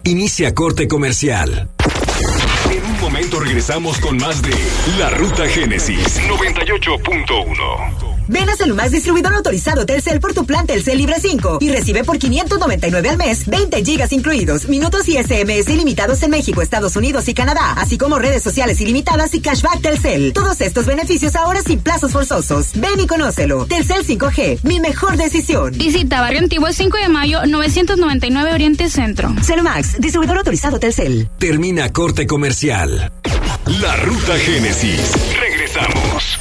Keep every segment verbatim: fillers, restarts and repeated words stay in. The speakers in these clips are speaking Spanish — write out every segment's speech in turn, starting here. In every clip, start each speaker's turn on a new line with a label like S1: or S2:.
S1: Inicia corte comercial. En un momento regresamos con más de La Ruta Génesis noventa y ocho punto uno.
S2: Ven a Celumax, distribuidor autorizado Telcel, por tu plan Telcel Libre cinco y recibe por quinientos noventa y nueve al mes veinte gigas incluidos, minutos y ese eme ese ilimitados en México, Estados Unidos y Canadá, así como redes sociales ilimitadas y cashback Telcel. Todos estos beneficios ahora sin plazos forzosos. Ven y conócelo. Telcel cinco G, mi mejor decisión.
S3: Visita Barrio Antiguo cinco de mayo novecientos noventa y nueve Oriente Centro.
S2: Celumax, distribuidor autorizado Telcel.
S1: Termina corte comercial. La Ruta Génesis. Regresamos.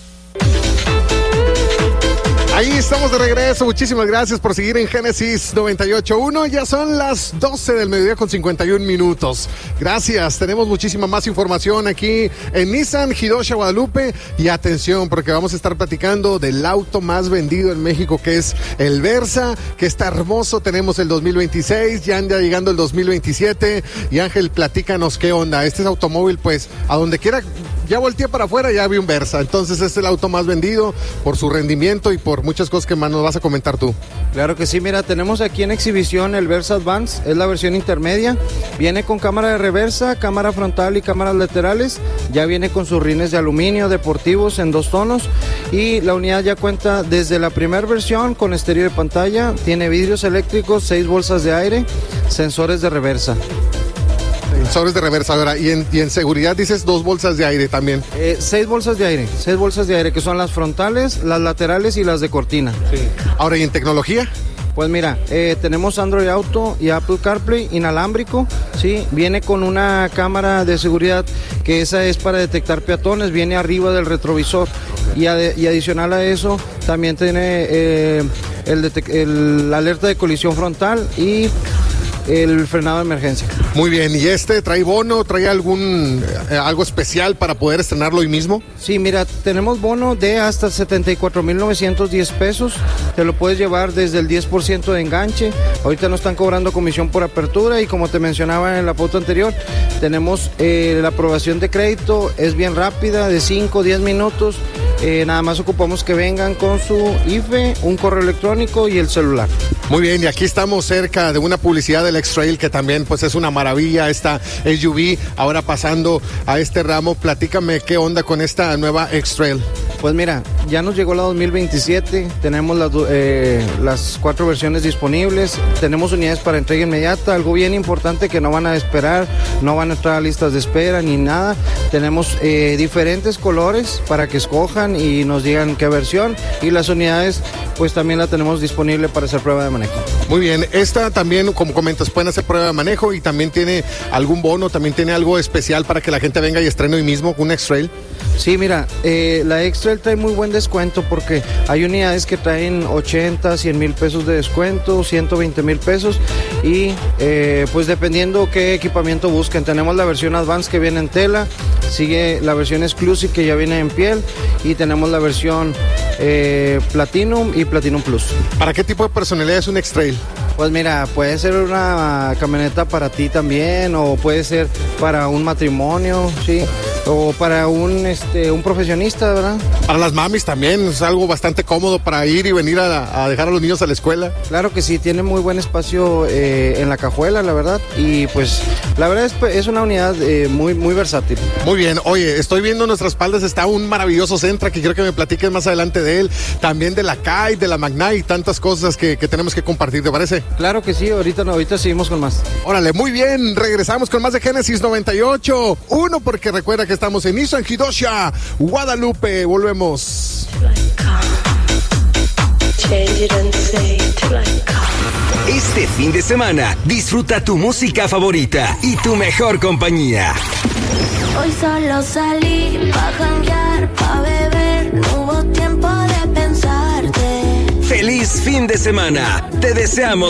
S4: Ahí estamos de regreso. Muchísimas gracias por seguir en Génesis noventa y ocho punto uno. Ya son las doce del mediodía con cincuenta y un minutos. Gracias. Tenemos muchísima más información aquí en Nissan Hidosha Guadalupe. Y atención, porque vamos a estar platicando del auto más vendido en México, que es el Versa, que está hermoso. Tenemos el dos mil veintiséis, ya anda llegando el dos mil veintisiete. Y Ángel, platícanos qué onda. Este es automóvil, pues, a donde quiera. Ya volteé para afuera, ya vi un Versa. Entonces es el auto más vendido por su rendimiento y por muchas cosas que más nos vas a comentar tú.
S5: Claro que sí, mira, tenemos aquí en exhibición el Versa Advance, es la versión intermedia. Viene con cámara de reversa, cámara frontal y cámaras laterales. Ya viene con sus rines de aluminio deportivos en dos tonos. Y la unidad ya cuenta desde la primera versión con estéreo de pantalla. Tiene vidrios eléctricos, seis bolsas de aire, sensores de reversa.
S4: Sensores de reversa ahora. Y en, y en seguridad dices dos bolsas de aire también.
S5: Eh, seis bolsas de aire, seis bolsas de aire, que son las frontales, las laterales y las de cortina.
S4: Sí. Ahora, ¿y en tecnología?
S5: Pues mira, eh, tenemos Android Auto y Apple CarPlay inalámbrico, ¿sí? Viene con una cámara de seguridad que esa es para detectar peatones, viene arriba del retrovisor. Y, ad- y adicional a eso, también tiene eh, el, detec- el alerta de colisión frontal y el frenado de emergencia.
S4: Muy bien, ¿y este trae bono, trae algún eh, algo especial para poder estrenarlo hoy mismo?
S5: Sí, mira, tenemos bono de hasta setenta y cuatro mil novecientos diez pesos, te lo puedes llevar desde el diez por ciento de enganche, ahorita no están cobrando comisión por apertura y como te mencionaba en la pauta anterior, tenemos eh, la aprobación de crédito, es bien rápida, de cinco a diez minutos, eh, nada más ocupamos que vengan con su I F E, un correo electrónico y el celular.
S4: Muy bien, y aquí estamos cerca de una publicidad del X-Trail que también pues es una maravilla, esta S U V. Ahora pasando a este ramo, platícame qué onda con esta nueva X-Trail.
S5: Pues mira, ya nos llegó la dos mil veintisiete, tenemos las, eh, las cuatro versiones disponibles, tenemos unidades para entrega inmediata, algo bien importante que no van a esperar, no van a entrar a listas de espera ni nada. Tenemos eh, diferentes colores para que escojan y nos digan qué versión, y las unidades pues también la tenemos disponible para hacer prueba de manejo.
S4: Muy bien, esta también, como comentas, pueden hacer prueba de manejo y también tiene algún bono, también tiene algo especial para que la gente venga y estrene hoy mismo con un X-Trail.
S5: Sí, mira, eh, la X-Trail trae muy buen descuento porque hay unidades que traen ochenta, cien mil pesos de descuento, ciento veinte mil pesos y eh, pues dependiendo qué equipamiento busquen. Tenemos la versión Advance que viene en tela, sigue la versión Exclusive que ya viene en piel y tenemos la versión eh, Platinum y Platinum Plus.
S4: ¿Para qué tipo de personalidad es un X-Trail?
S5: Pues mira, puede ser una camioneta para ti también o puede ser para un matrimonio, sí, o para un este un profesionista, ¿verdad?
S4: Para las mamis también, es algo bastante cómodo para ir y venir a, a dejar a los niños a la escuela.
S5: Claro que sí, tiene muy buen espacio eh, en la cajuela, la verdad, y pues la verdad es, es una unidad eh, muy, muy versátil.
S4: Muy bien, oye, estoy viendo en nuestras espaldas está un maravilloso Sentra que quiero que me platiques más adelante de él, también de la Kite, de la Magnite y tantas cosas que, que tenemos que compartir, ¿te parece?
S5: Claro que sí, ahorita no, ahorita seguimos con más.
S4: Órale, muy bien, regresamos con más de Génesis noventa y ocho punto uno porque recuerda que estamos en Nissan Hidosha Guadalupe, volvemos.
S1: Este fin de semana disfruta tu música favorita y tu mejor compañía.
S6: Hoy solo salí pa' janguear, pa' beber, no hubo tiempo de pensarte.
S1: ¡Feliz fin de semana! Te deseamos